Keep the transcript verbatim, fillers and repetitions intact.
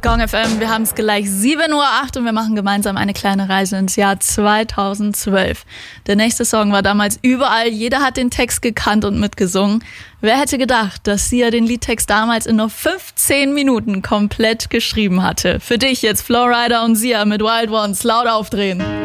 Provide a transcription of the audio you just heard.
Gong F M, wir haben es gleich sieben Uhr acht und wir machen gemeinsam eine kleine Reise ins Jahr zweitausendzwölf. Der nächste Song war damals überall, jeder hat den Text gekannt und mitgesungen. Wer hätte gedacht, dass Sia den Liedtext damals in nur fünfzehn Minuten komplett geschrieben hatte? Für dich jetzt Flowrider und Sia mit Wild Ones, laut aufdrehen.